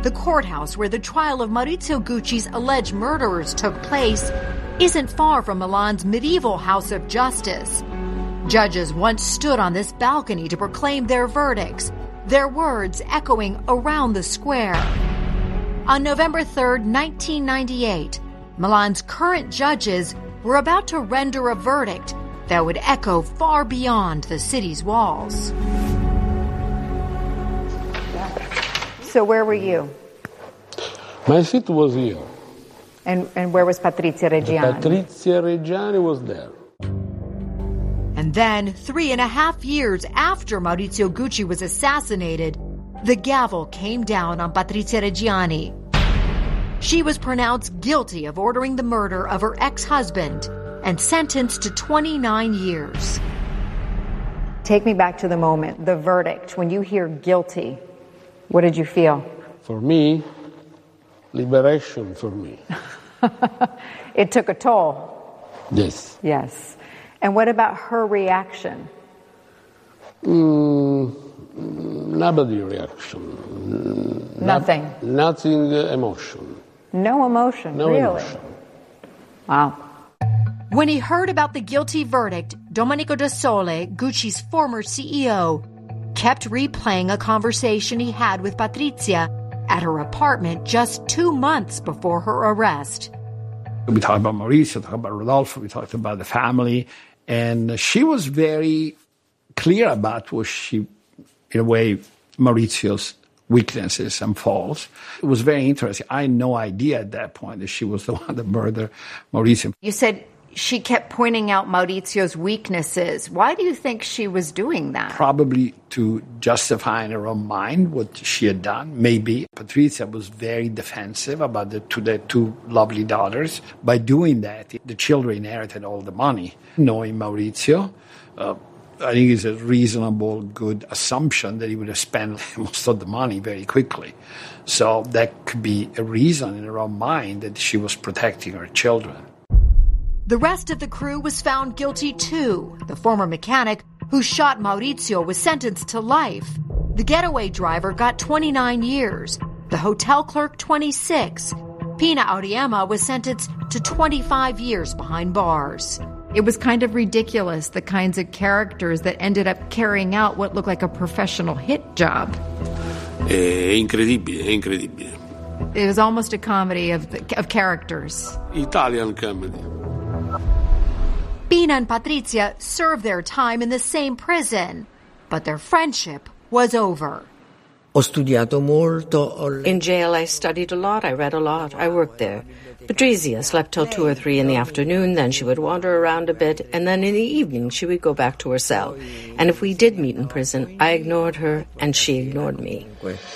the courthouse where the trial of Maurizio Gucci's alleged murderers took place isn't far from Milan's medieval house of justice. Judges once stood on this balcony to proclaim their verdicts, their words echoing around the square. On November 3rd, 1998, Milan's current judges were about to render a verdict that would echo far beyond the city's walls. So where were you? My seat was here. And where was Patrizia Reggiani? Patrizia Reggiani was there. And then, 3.5 years after Maurizio Gucci was assassinated, the gavel came down on Patrizia Reggiani. She was pronounced guilty of ordering the murder of her ex-husband and sentenced to 29 years. Take me back to the moment, the verdict. When you hear guilty, what did you feel? For me, liberation for me. It took a toll. Yes. Yes. And what about her reaction? Nobody reaction. Nothing. Nothing emotion. No emotion, No really? emotion. Wow. When he heard about the guilty verdict, Domenico De Sole, Gucci's former CEO, kept replaying a conversation he had with Patrizia at her apartment just 2 months before her arrest. We talked about Maurizio, we talked about Rodolfo, we talked about the family, and she was very clear about what she, in a way, Maurizio's weaknesses and faults. It was very interesting. I had no idea at that point that she was the one that murdered Maurizio. You said she kept pointing out Maurizio's weaknesses. Why do you think she was doing that? Probably to justify in her own mind what she had done, maybe. Patrizia was very defensive about the two lovely daughters. By doing that, the children inherited all the money. Knowing Maurizio, I think it's a reasonable, good assumption that he would have spent most of the money very quickly. So that could be a reason in her own mind that she was protecting her children. The rest of the crew was found guilty too. The former mechanic who shot Maurizio was sentenced to life. The getaway driver got 29 years. The hotel clerk, 26. Pina Auriemma was sentenced to 25 years behind bars. It was kind of ridiculous, the kinds of characters that ended up carrying out what looked like a professional hit job. Incredibile, incredibile. It was almost a comedy of characters. Italian comedy. Pina and Patrizia served their time in the same prison, but their friendship was over. In jail, I studied a lot, I read a lot, I worked there. Patrizia slept till 2 or 3 in the afternoon, then she would wander around a bit, and then in the evening she would go back to her cell. And if we did meet in prison, I ignored her and she ignored me.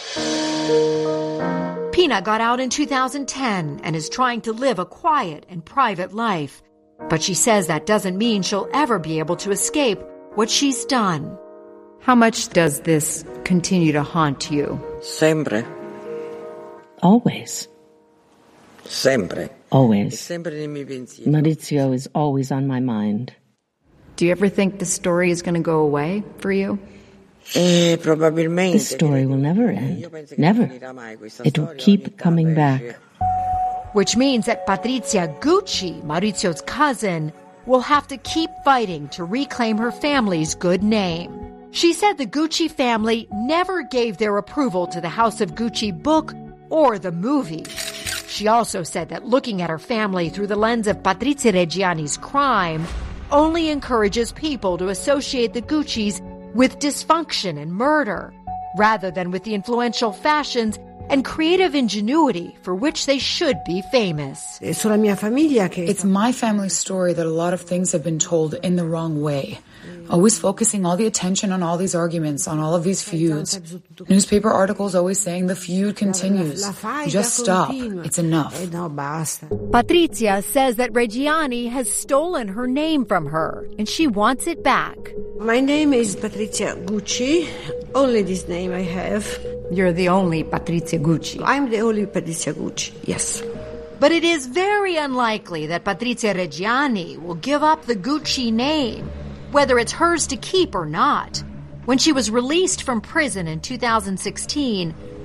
Pina got out in 2010 and is trying to live a quiet and private life. But she says that doesn't mean she'll ever be able to escape what she's done. How much does this continue to haunt you? Sempre. Always. Sempre. Always. Sempre nei miei pensieri. Maurizio is always on my mind. Do you ever think the story is going to go away for you? Probabilmente. This story will never end. Never. It will keep coming back. Which means that Patrizia Gucci, Maurizio's cousin, will have to keep fighting to reclaim her family's good name. She said the Gucci family never gave their approval to the House of Gucci book or the movie. She also said that looking at her family through the lens of Patrizia Reggiani's crime only encourages people to associate the Guccis with dysfunction and murder, rather than with the influential fashions and creative ingenuity for which they should be famous. It's my family's story that a lot of things have been told in the wrong way. Always focusing all the attention on all these arguments, on all of these feuds. Newspaper articles always saying the feud continues. Just stop. It's enough. Patrizia says that Reggiani has stolen her name from her, and she wants it back. My name is Patrizia Gucci. Only this name I have. You're the only Patrizia Gucci. I'm the only Patrizia Gucci, yes. But it is very unlikely that Patrizia Reggiani will give up the Gucci name, whether it's hers to keep or not. When she was released from prison in 2016,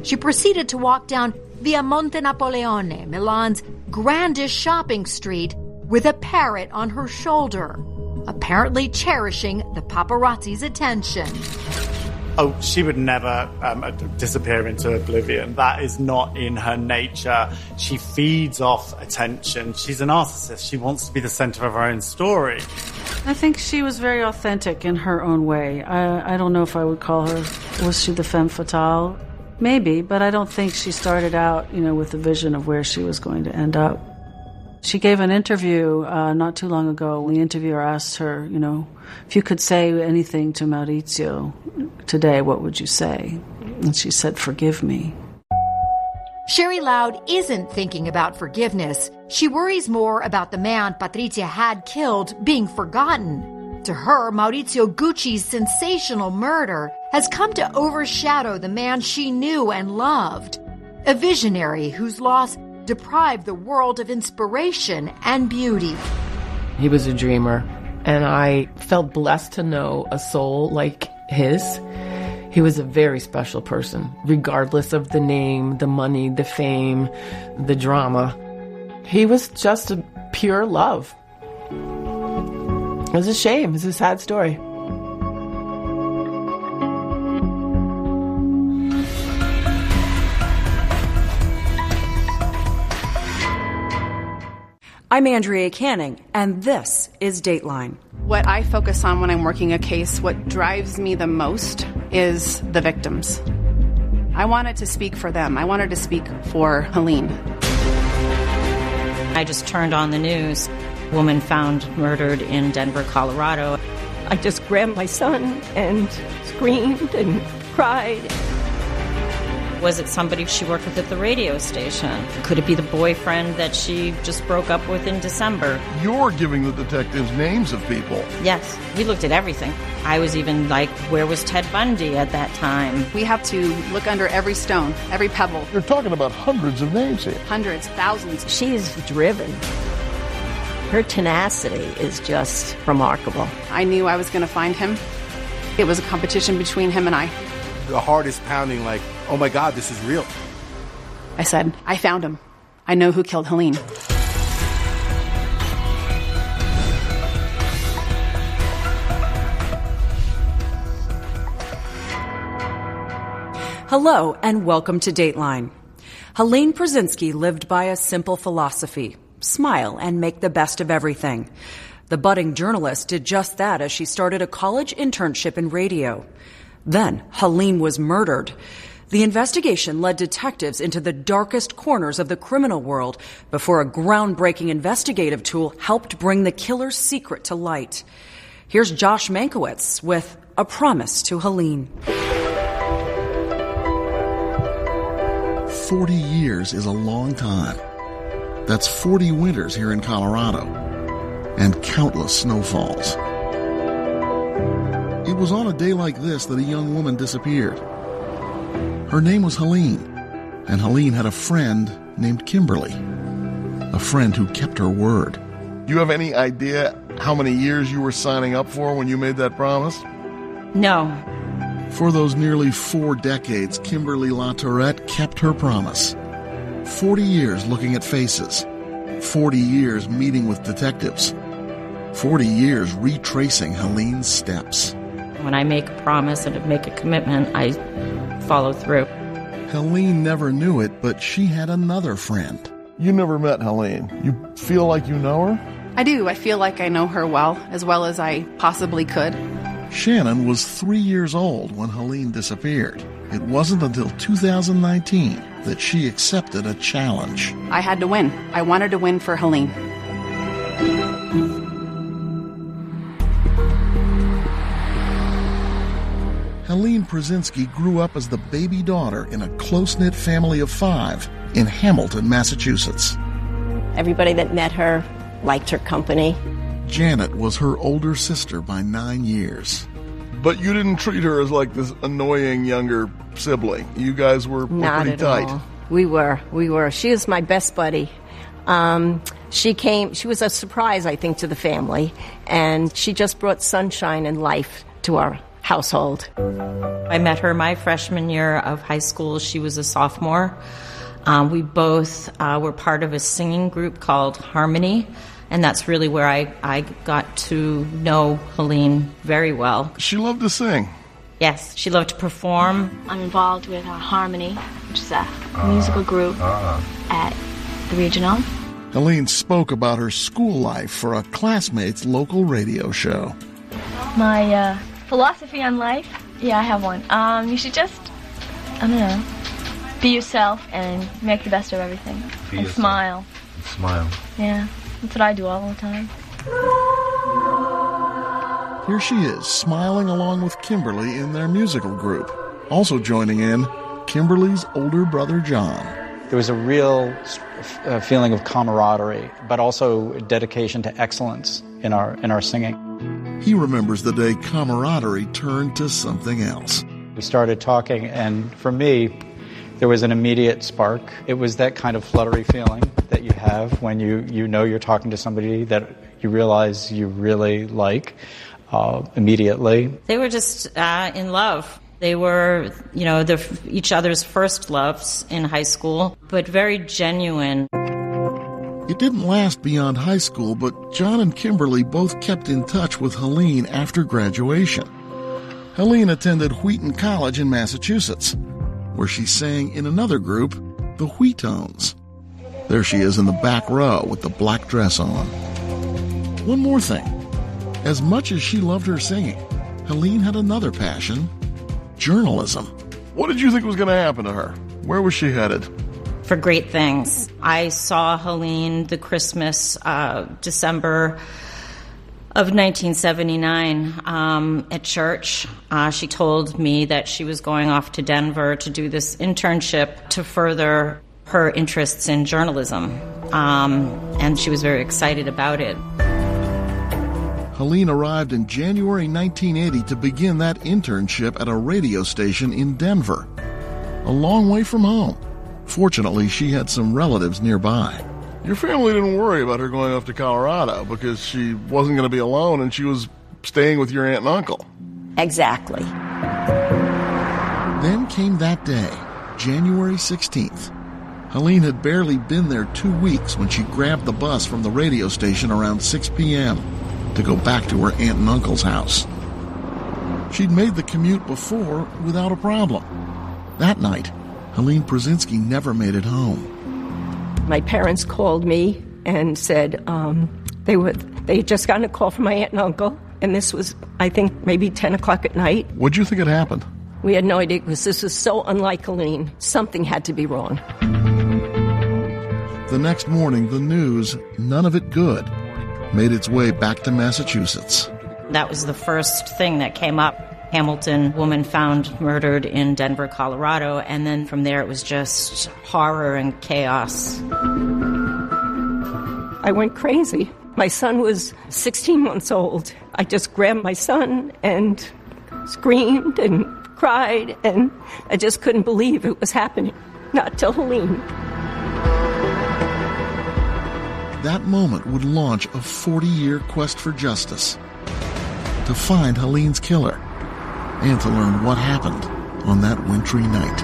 she proceeded to walk down Via Monte Napoleone, Milan's grandest shopping street, with a parrot on her shoulder, apparently cherishing the paparazzi's attention. Oh, she would never disappear into oblivion. That is not in her nature. She feeds off attention. She's a narcissist. She wants to be the center of her own story. I think she was very authentic in her own way. I don't know if I would call her, was she the femme fatale? Maybe, but I don't think she started out, with the vision of where she was going to end up. She gave an interview not too long ago. The interviewer asked her, if you could say anything to Maurizio today, what would you say? And she said, forgive me. Sherry Loud isn't thinking about forgiveness. She worries more about the man Patrizia had killed being forgotten. To her, Maurizio Gucci's sensational murder has come to overshadow the man she knew and loved. A visionary whose loss deprived the world of inspiration and beauty. He was a dreamer, and I felt blessed to know a soul like his. He was a very special person, regardless of the name, the money, the fame, the drama. He was just a pure love. It was a shame. It's a sad story. I'm Andrea Canning, and this is Dateline. What I focus on when I'm working a case, what drives me the most, is the victims. I wanted to speak for them. I wanted to speak for Helene. I just turned on the news. Woman found murdered in Denver, Colorado. I just grabbed my son and screamed and cried. Was it somebody she worked with at the radio station? Could it be the boyfriend that she just broke up with in December? You're giving the detectives names of people. Yes, we looked at everything. I was even like, where was Ted Bundy at that time? We have to look under every stone, every pebble. You're talking about hundreds of names here. Hundreds, thousands. She's driven. Her tenacity is just remarkable. I knew I was going to find him. It was a competition between him and I. The heart is pounding like, oh my God, this is real. I said, I found him. I know who killed Helene. Hello, and welcome to Dateline. Helene Prusinski lived by a simple philosophy: smile and make the best of everything. The budding journalist did just that as she started a college internship in radio. Then, Helene was murdered. The investigation led detectives into the darkest corners of the criminal world before a groundbreaking investigative tool helped bring the killer's secret to light. Here's Josh Mankiewicz with A Promise to Helene. 40 years is a long time. That's 40 winters here in Colorado and countless snowfalls. It was on a day like this that a young woman disappeared. Her name was Helene, and Helene had a friend named Kimberly, a friend who kept her word. Do you have any idea how many years you were signing up for when you made that promise? No. For those nearly 4 decades, Kimberly LaTourette kept her promise. 40 years looking at faces. 40 years meeting with detectives. 40 years retracing Helene's steps. When I make a promise and make a commitment, I follow through. Helene never knew it, but she had another friend. You never met Helene. You feel like you know her? I do. I feel like I know her well as I possibly could. Shannon was 3 years old when Helene disappeared. It wasn't until 2019 that she accepted a challenge. I had to win. I wanted to win for Helene. Helene Prusinski grew up as the baby daughter in a close-knit family of 5 in Hamilton, Massachusetts. Everybody that met her liked her company. Janet was her older sister by 9 years. But you didn't treat her as like this annoying younger sibling. You guys were pretty tight. All. We were. She was my best buddy. She was a surprise, I think, to the family. And she just brought sunshine and life to our household. I met her my freshman year of high school. She was a sophomore. We both were part of a singing group called Harmony, and that's really where I got to know Helene very well. She loved to sing. Yes, she loved to perform. I'm involved with Harmony, which is a musical group at the Regional. Helene spoke about her school life for a classmate's local radio show. My philosophy on life? Yeah, I have one. You should just, I don't know, be yourself and make the best of everything. And smile. Smile. Yeah, that's what I do all the time. Here she is, smiling along with Kimberly in their musical group. Also joining in, Kimberly's older brother, John. There was a real feeling of camaraderie, but also dedication to excellence in our singing. He remembers the day camaraderie turned to something else. We started talking, and for me, there was an immediate spark. It was that kind of fluttery feeling that you have when you know you're talking to somebody that you realize you really like immediately. They were just in love. They were, each other's first loves in high school, but very genuine. It didn't last beyond high school, but John and Kimberly both kept in touch with Helene after graduation. Helene attended Wheaton College in Massachusetts, where she sang in another group, the Wheatones. There she is in the back row with the black dress on. One more thing. As much as she loved her singing, Helene had another passion: journalism. What did you think was going to happen to her? Where was she headed? For great things. I saw Helene the Christmas, December of 1979 at church. She told me that she was going off to Denver to do this internship to further her interests in journalism. And she was very excited about it. Helene arrived in January 1980 to begin that internship at a radio station in Denver, a long way from home. Fortunately, she had some relatives nearby. Your family didn't worry about her going off to Colorado because she wasn't going to be alone and she was staying with your aunt and uncle. Exactly. Then came that day, January 16th. Helene had barely been there 2 weeks when she grabbed the bus from the radio station around 6 p.m. to go back to her aunt and uncle's house. She'd made the commute before without a problem. That night, Helene Przezinski never made it home. My parents called me and said they had just gotten a call from my aunt and uncle, and this was, I think, maybe 10 o'clock at night. What'd you think had happened? We had no idea because this was so unlike Helene. Something had to be wrong. The next morning, the news, none of it good, made its way back to Massachusetts. That was the first thing that came up. Hamilton woman found murdered in Denver, Colorado, and then from there it was just horror and chaos. I went crazy. My son was 16 months old. I just grabbed my son and screamed and cried, and I just couldn't believe it was happening. Not till Helene. That moment would launch a 40-year quest for justice, to find Helene's killer, and to learn what happened on that wintry night.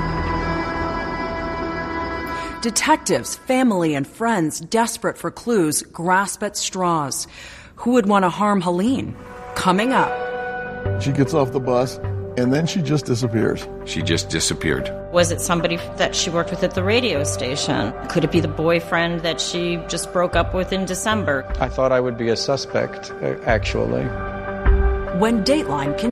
Detectives, family, and friends, desperate for clues, grasp at straws. Who would want to harm Helene? Coming up. She gets off the bus, and then she just disappears. She just disappeared. Was it somebody that she worked with at the radio station? Could it be the boyfriend that she just broke up with in December? I thought I would be a suspect, actually. When Dateline continues.